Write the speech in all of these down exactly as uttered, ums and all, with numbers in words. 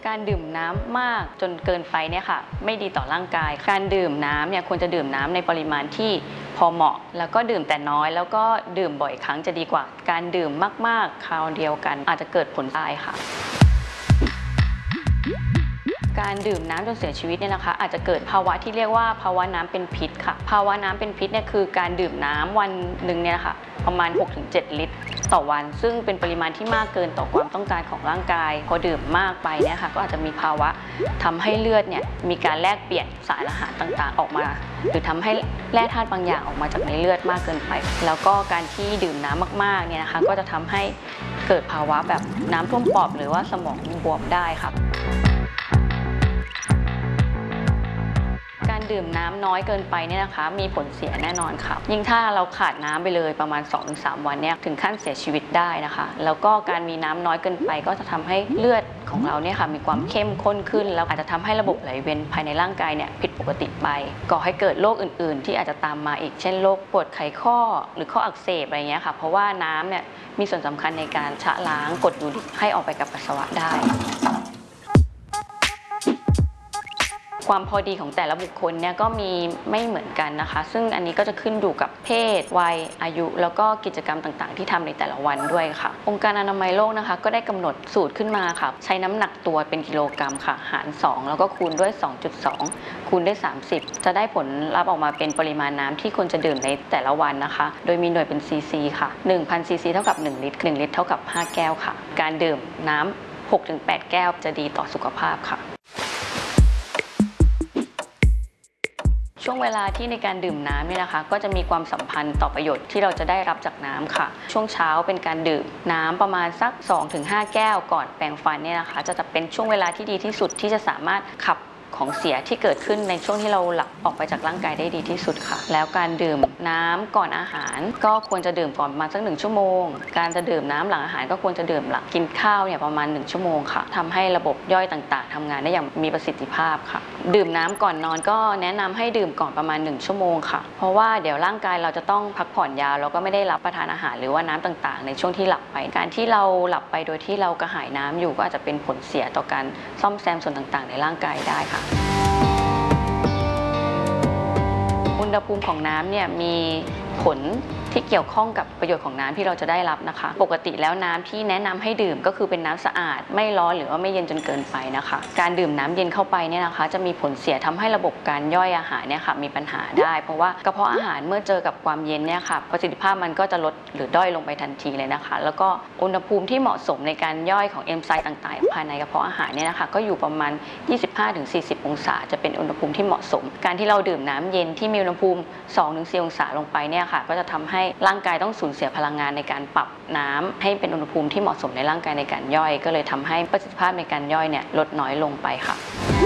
การดื่มน้ำมากจนเกินไปเนี่ยค่ะไม่ดีต่อร่างกายการดื่มน้ำเนี่ยควรจะดื่มน้ำในปริมาณที่พอเหมาะแล้วก็ดื่มแต่น้อยแล้วก็ดื่มบ่อยครั้งจะดีกว่าการดื่มมากๆคราวเดียวกันอาจจะเกิดผลตายค่ะการดื่มน้ำจนเสียชีวิตเนี่ยนะคะอาจจะเกิดภาวะที่เรียกว่าภาวะน้ำเป็นพิษค่ะภาวะน้ำเป็นพิษเนี่ยคือการดื่มน้ำวันหนึ่งเนี่ยค่ะประมาณ หกถึงเจ็ด ลิตรต่อวันซึ่งเป็นปริมาณที่มากเกินต่อความต้องการของร่างกายพอดื่มมากไปเนี่ยค่ะก็อาจจะมีภาวะทำให้เลือดเนี่ยมีการแลกเปลี่ยนสารอาหารต่างๆออกมาหรือทำให้แร่ธาตุบางอย่างออกมาจากในเลือดมากเกินไปแล้วก็การที่ดื่มน้ำมากๆเนี่ยนะคะก็จะทำให้เกิดภาวะแบบน้ำท่วมปอดหรือว่าสมองบวมได้ค่ะการดื่มน้ำน้อยเกินไปเนี่ยนะคะมีผลเสียแน่นอนค่ะยิ่งถ้าเราขาดน้ำไปเลยประมาณ สองถึงสาม วันเนี่ยถึงขั้นเสียชีวิตได้นะคะแล้วก็การมีน้ำน้อยเกินไปก็จะทำให้เลือดของเราเนี่ยค่ะมีความเข้มข้นขึ้นแล้วอาจจะทำให้ระบบไหลเวียนภายในร่างกายเนี่ยผิดปกติไปก่อให้เกิดโรคอื่นๆที่อาจจะตามมาอีกเช่นโรคปวดไขข้อหรือข้ออักเสบอะไรเงี้ยค่ะเพราะว่าน้ำเนี่ยมีส่วนสำคัญในการชะล้างกรดยูริกให้ออกไปกับปัสสาวะได้ความพอดีของแต่ละบุคคลเนี่ยก็มีไม่เหมือนกันนะคะซึ่งอันนี้ก็จะขึ้นอยู่กับเพศวัยอายุแล้วก็กิจกรรมต่างๆที่ทำในแต่ละวันด้วยค่ะองค์การอนามัยโลกนะคะก็ได้กำหนดสูตรขึ้นมาค่ะใช้น้ำหนักตัวเป็นกิโลกรัมค่ะหารสองแล้วก็คูณด้วย สองจุดสอง คูณด้วยสามสิบจะได้ผลลัพธ์ออกมาเป็นปริมาณน้ำที่ควรจะดื่มในแต่ละวันนะคะโดยมีหน่วยเป็นซีซีค่ะ หนึ่งพัน ซีซีเท่ากับหนึ่งลิตรหนึ่งลิตรเท่ากับห้าแก้วค่ะการดื่มน้ำ หกถึงแปด แก้วจะดีต่อสุขภาพค่ะช่วงเวลาที่ในการดื่มน้ำเนี่ยนะคะก็จะมีความสัมพันธ์ต่อประโยชน์ที่เราจะได้รับจากน้ำค่ะช่วงเช้าเป็นการดื่มน้ำประมาณสัก สองถึงห้า แก้วก่อนแปรงฟันเนี่ยนะคะจะเป็นช่วงเวลาที่ดีที่สุดที่จะสามารถขับของเสียที่เกิดขึ้นในช่วงที่เราหลับออกไปจากร่างกายได้ดีที่สุดค่ะแล้วการดื่มน้ำก่อนอาหารก็ควรจะดื่มก่อนประมาณสักหนึ่งชั่วโมงการจะดื่มน้ำหลังอาหารก็ควรจะดื่มหลังกินข้าวเนี่ยประมาณหนึ่งชั่วโมงค่ะทำให้ระบบย่อยต่างๆทำงานได้อย่างมีประสิทธิภาพค่ะดื่มน้ำก่อนนอนก็แนะนำให้ดื่มก่อนประมาณหนึ่งชั่วโมงค่ะเพราะว่าเดี๋ยวร่างกายเราจะต้องพักผ่อนยาวแล้วก็ไม่ได้รับประทานอาหารหรือว่าน้ำต่างๆในช่วงที่หลับไปการที่เราหลับไปโดยที่เรากระหายน้ำอยู่ก็อาจจะเป็นผลเสียต่อการซ่อมแซมส่วนต่างๆในร่างกายได้ค่ะอุณหภูมิของน้ำเนี่ยมีผลที่เกี่ยวข้องกับประโยชน์ของน้ำที่เราจะได้รับนะคะปกติแล้วน้ำที่แนะนำให้ดื่มก็คือเป็นน้ำสะอาดไม่ร้อนหรือว่าไม่เย็นจนเกินไปนะคะการดื่มน้ำเย็นเข้าไปเนี่ยนะคะจะมีผลเสียทำให้ระบบการย่อยอาหารเนี่ยค่ะมีปัญหาได้เพราะว่ากระเพาะอาหารเมื่อเจอกับความเย็นเนี่ยค่ะประสิทธิภาพมันก็จะลดหรือด้อยลงไปทันทีเลยนะคะแล้วก็อุณหภูมิที่เหมาะสมในการย่อยของเอนไซม์ต่างๆภายในกระเพาะอาหารเนี่ยนะคะก็อยู่ประมาณ ยี่สิบห้าถึงสี่สิบ องศาจะเป็นอุณหภูมิที่เหมาะสมการที่เราดื่มน้ำเย็นที่มีอุณหภูมิ สองถึงสี่ องศาลงไปเนี่ยค่ะก็จะทำให้ร่างกายต้องสูญเสียพลังงานในการปรับน้ำให้เป็นอุณหภูมิที่เหมาะสมในร่างกายในการย่อยก็เลยทำให้ประสิทธิภาพในการย่อยเนี่ยลดน้อยลงไปค่ะ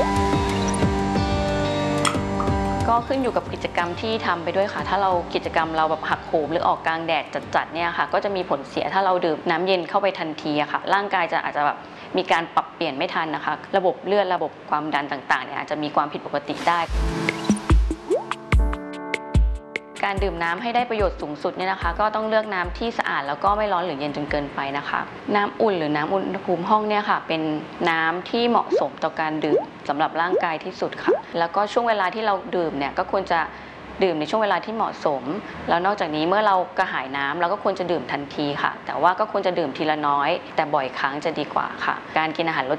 ก็ขึ้นอยู่กับกิจกรรมที่ทำไปด้วยค่ะถ้าเรากิจกรรมเราแบบหักโหมหรือออกกลางแดดจัดๆเนี่ยค่ะก็จะมีผลเสียถ้าเราดื่มน้ำเย็นเข้าไปทันทีอะค่ะร่างกายจะอาจจะแบบมีการปรับเปลี่ยนไม่ทันนะคะระบบเลือดระบบความดันต่างๆเนี่ยอาจจะมีความผิดปกติได้การดื่มน้ำให้ได้ประโยชน์สูงสุดเนี่ยนะคะก็ต้องเลือกน้ำที่สะอาดแล้วก็ไม่ร้อนหรือเย็นจนเกินไปนะคะน้ำอุ่นหรือน้ำอุณหภูมิห้องเนี่ยค่ะเป็นน้ำที่เหมาะสมต่อการดื่มสำหรับร่างกายที่สุดค่ะแล้วก็ช่วงเวลาที่เราดื่มเนี่ยก็ควรจะดื่มในช่วงเวลาที่เหมาะสมแล้วนอกจากนี้เมื่อเรากระหายน้ำเราก็ควรจะดื่มทันทีค่ะแต่ว่าก็ควรจะดื่มทีละน้อยแต่บ่อยครั้งจะดีกว่าค่ะการกินอาหารรส